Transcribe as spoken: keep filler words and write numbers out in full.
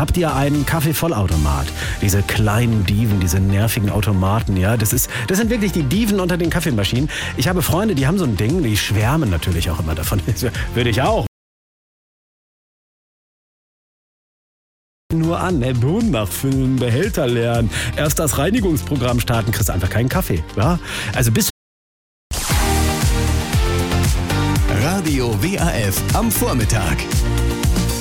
Habt ihr einen Kaffeevollautomat? Diese kleinen Dieven, diese nervigen Automaten, ja, das ist, das sind wirklich die Dieven unter den Kaffeemaschinen. Ich habe Freunde, die haben so ein Ding, die schwärmen natürlich auch immer davon. Würde ich auch. Nur an, ne? Boden nachfüllen, Behälter leeren, erst das Reinigungsprogramm starten, kriegst einfach keinen Kaffee. Ja? Also bis Radio W A F am Vormittag.